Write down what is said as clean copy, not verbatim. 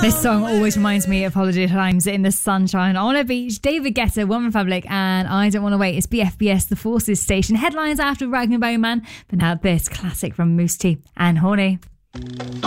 This song always reminds me of holiday times in the sunshine on a beach. David Guetta, One Republic, and I Don't Want to Wait. It's BFBS, The Forces station. Headlines after Ragnar Bowman. But now this classic from Mousse T and Horny.